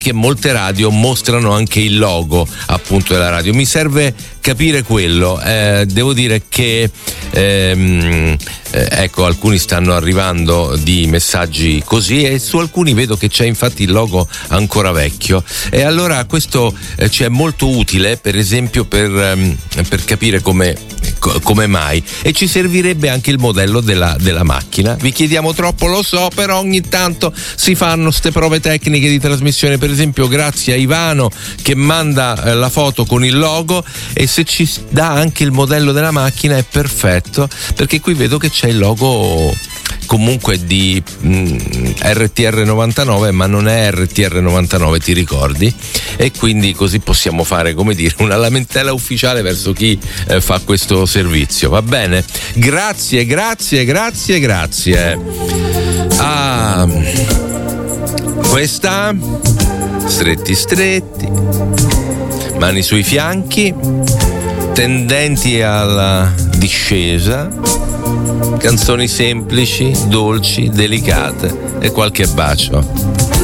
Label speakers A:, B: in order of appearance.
A: che molte radio mostrano anche il logo appunto della radio. Mi serve capire quello. Devo dire che ecco, alcuni stanno arrivando di messaggi così e su alcuni vedo che c'è infatti il logo ancora vecchio, e allora questo ci è molto utile, per esempio per capire come mai, e ci servirebbe anche il modello della macchina. Vi chiediamo troppo, lo so, però ogni tanto si fanno ste prove tecniche di trasmissione. Per esempio grazie a Ivano che manda la foto con il logo, e se ci dà anche il modello della macchina è perfetto, perché qui vedo che c'è il logo comunque di RTR 99, ma non è RTR 99, ti ricordi? E quindi così possiamo fare, come dire, una lamentela ufficiale verso chi fa questo servizio. Va bene? Grazie. Questa, stretti, mani sui fianchi, tendenti alla discesa, canzoni semplici, dolci, delicate e qualche bacio.